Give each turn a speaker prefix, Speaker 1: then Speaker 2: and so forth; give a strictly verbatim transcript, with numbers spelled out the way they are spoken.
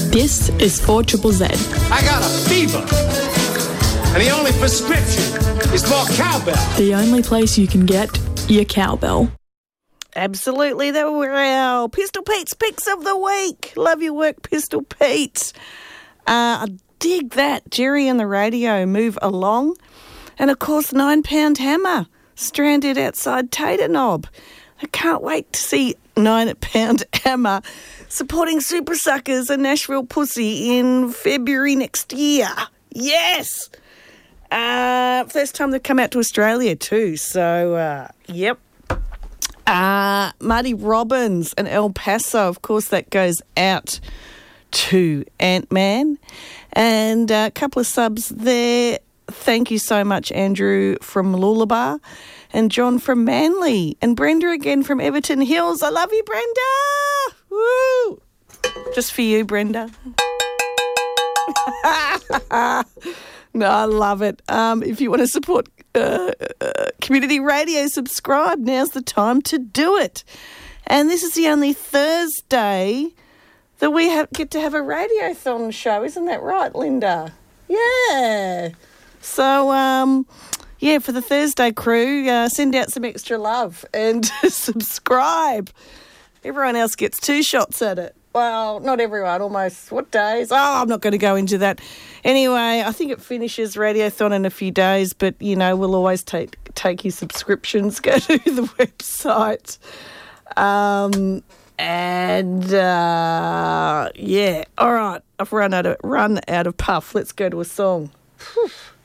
Speaker 1: This is four triple Z.
Speaker 2: I got a fever, and the only prescription is more cowbell.
Speaker 1: The only place you can get your cowbell.
Speaker 3: Absolutely, they were our Pistol Pete's Picks of the Week. Love your work, Pistol Pete. Uh, I dig that. Jerry and the Radio, Move Along. And, of course, Nine Pound Hammer, stranded outside Tater Knob. I can't wait to see Nine Pound Hammer supporting Super Suckers and Nashville Pussy in February next year. Yes! Uh, first time they've come out to Australia too, so, uh, yep. Uh, Marty Robbins and El Paso, of course, that goes out to Ant-Man. And a couple of subs there. Thank you so much, Andrew from Lullabar and John from Manly and Brenda again from Everton Hills. I love you, Brenda. Woo! Just for you, Brenda. No, I love it. Um, if you want to support uh, uh, community radio, subscribe. Now's the time to do it. And this is the only Thursday that we have, get to have a radiothon show. Isn't that right, Linda? Yeah. So, um, yeah, for the Thursday crew, uh, send out some extra love and subscribe. Everyone else gets two shots at it. Well, not everyone, almost. What days? Oh, I'm not going to go into that. Anyway, I think it finishes Radiothon in a few days, but, you know, we'll always take take your subscriptions. Go to the website. Um, and, uh, yeah. All right, I've run out of, run out of puff. Let's go to a song. Whew.